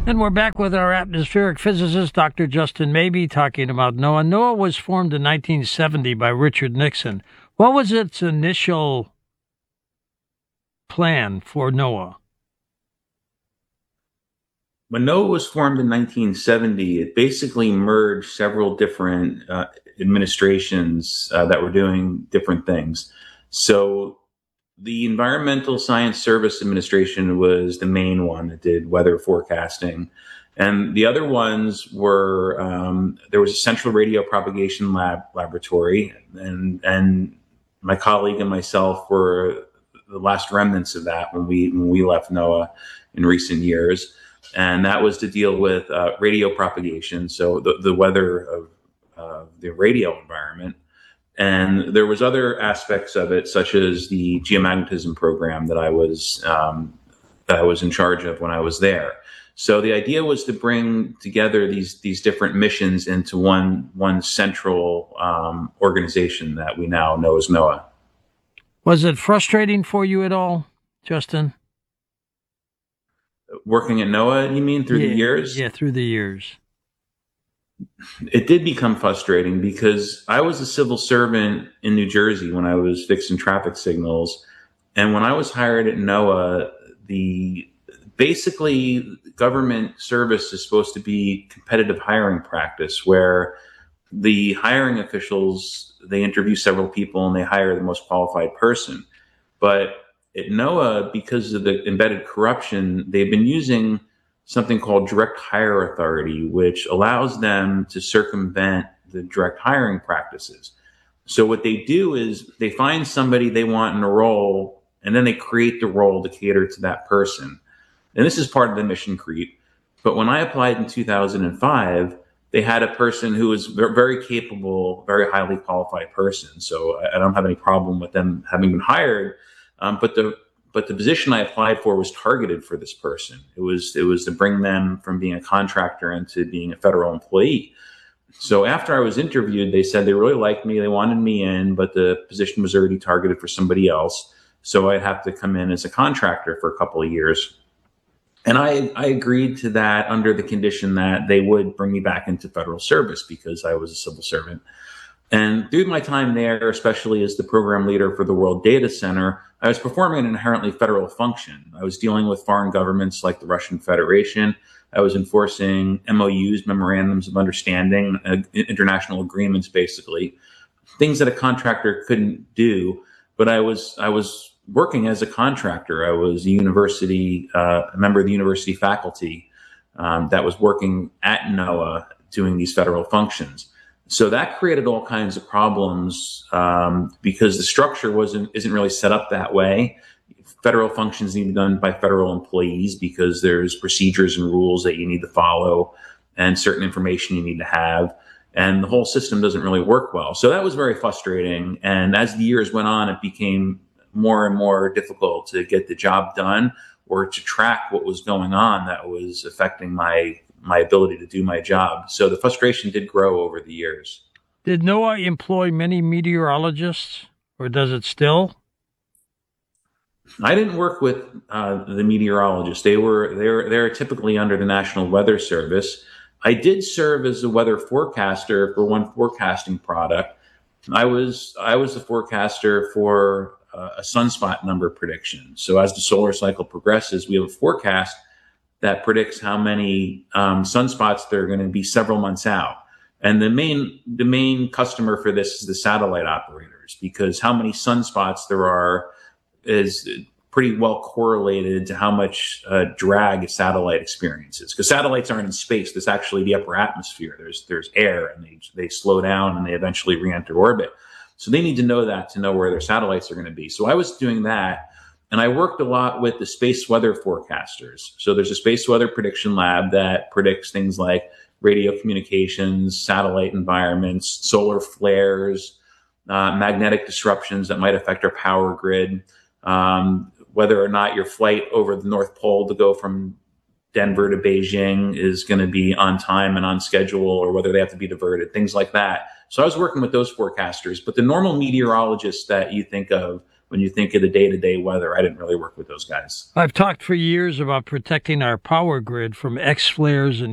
And we're back with our atmospheric physicist, Dr. Justin Mabey, talking about NOAA. NOAA was formed in 1970 by Richard Nixon. What was its initial plan for NOAA? When NOAA was formed in 1970, it basically merged several different administrations that were doing different things. So the Environmental Science Service Administration was the main one that did weather forecasting. And the other ones were, there was a Central Radio Propagation Laboratory, and my colleague and myself were the last remnants of that when we left NOAA in recent years. And that was to deal with radio propagation, so the weather of the radio environment. And there was other aspects of it, such as the geomagnetism program that I was in charge of when I was there. So the idea was to bring together these different missions into one central organization that we now know as NOAA. Was it frustrating for you at all, Justin? Working at NOAA, you mean, through the years? Yeah, through the years. It did become frustrating because I was a civil servant in New Jersey when I was fixing traffic signals. And when I was hired at NOAA, basically government service is supposed to be competitive hiring practice, where the hiring officials, they interview several people and they hire the most qualified person. But at NOAA, because of the embedded corruption, they've been using something called direct hire authority, which allows them to circumvent the direct hiring practices. So what they do is they find somebody they want in a role, and then they create the role to cater to that person. And this is part of the mission creep. But when I applied in 2005, they had a person who was very capable, very highly qualified person. So I don't have any problem with them having been hired. But the position I applied for was targeted for this person. It was to bring them from being a contractor into being a federal employee. So after I was interviewed, they said they really liked me. They wanted me in, but the position was already targeted for somebody else. So I'd have to come in as a contractor for a couple of years. And I agreed to that under the condition that they would bring me back into federal service because I was a civil servant. And through my time there, especially as the program leader for the World Data Center, I was performing an inherently federal function. I was dealing with foreign governments like the Russian Federation. I was enforcing MOUs, memorandums of understanding, international agreements, basically, things that a contractor couldn't do. But I was working as a contractor. I was a member of the university faculty that was working at NOAA doing these federal functions. So that created all kinds of problems because the structure isn't really set up that way. Federal functions need to be done by federal employees because there's procedures and rules that you need to follow and certain information you need to have. And the whole system doesn't really work well. So that was very frustrating. And as the years went on, it became more and more difficult to get the job done or to track what was going on that was affecting my ability to do my job. So the frustration did grow over the years. Did NOAA employ many meteorologists, or does it still? I didn't work with the meteorologists. They're typically under the National Weather Service. I did serve as a weather forecaster for one forecasting product. I was a forecaster for a sunspot number prediction. So as the solar cycle progresses, we have a forecast that predicts how many sunspots there are going to be several months out. And the main customer for this is the satellite operators, because how many sunspots there are is pretty well correlated to how much drag a satellite experiences. Because satellites aren't in space; there's actually the upper atmosphere. There's air, and they slow down and they eventually re-enter orbit. So they need to know that to know where their satellites are going to be. So I was doing that. And I worked a lot with the space weather forecasters. So there's a space weather prediction lab that predicts things like radio communications, satellite environments, solar flares, magnetic disruptions that might affect our power grid, whether or not your flight over the North Pole to go from Denver to Beijing is going to be on time and on schedule, or whether they have to be diverted, things like that. So I was working with those forecasters. But the normal meteorologists that you think of when you think of the day-to-day weather, I didn't really work with those guys. I've talked for years about protecting our power grid from X flares and